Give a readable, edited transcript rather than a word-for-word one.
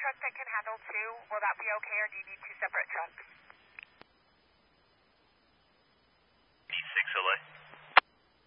truck that can handle two. Will that be okay, or do you need two separate trucks?